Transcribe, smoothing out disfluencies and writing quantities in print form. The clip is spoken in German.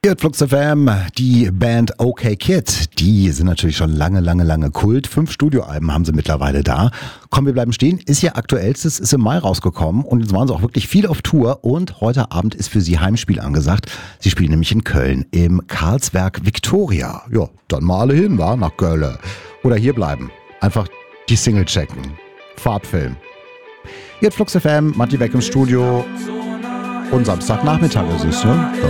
Hier Flux FM, die Band OK Kid, die sind natürlich schon lange Kult. 5 Studioalben haben sie mittlerweile da. Komm, wir bleiben stehen, ist ihr aktuellstes, ist im Mai rausgekommen und jetzt waren sie auch wirklich viel auf Tour und heute Abend ist für sie Heimspiel angesagt. Sie spielen nämlich in Köln im Karlswerk Victoria. Ja, dann mal alle hin, wa, nach Köln. Oder hier bleiben, einfach die Single checken. Farbfilm. Hier Flux FM, Matti weg im Studio und Samstagnachmittag ist es, ne? Ja.